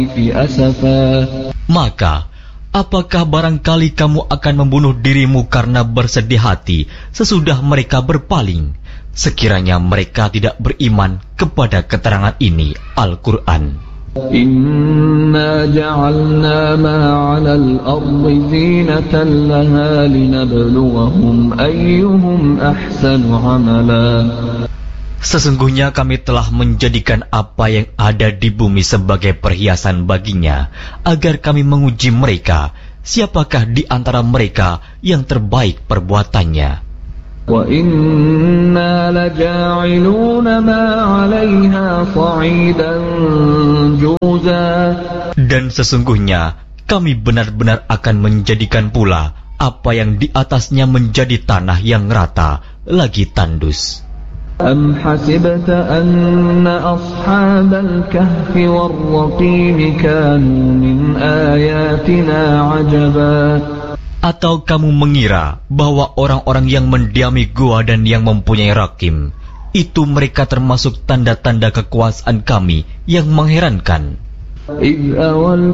Maka, apakah barangkali kamu akan membunuh dirimu karena bersedih hati sesudah mereka berpaling, sekiranya mereka tidak beriman kepada keterangan ini, Al-Quran. Inna ja'alna ma 'alal ardi zinatan laha linabluwahum ayyuhum ahsanu 'amala. Sesungguhnya kami telah menjadikan apa yang ada di bumi sebagai perhiasan baginya, agar kami menguji mereka, siapakah di antara mereka yang terbaik perbuatannya. Wa inna laja'iluna ma 'alaiha sa'idan juza. Dan sesungguhnya kami benar-benar akan menjadikan pula apa yang di atasnya menjadi tanah yang rata lagi tandus. Am hasibta anna ashabal kahfi war-raqim kanu min ayatina 'ajaba. Atau kamu mengira bahwa orang-orang yang mendiami gua dan yang mempunyai rakim, itu mereka termasuk tanda-tanda kekuasaan kami yang mengherankan.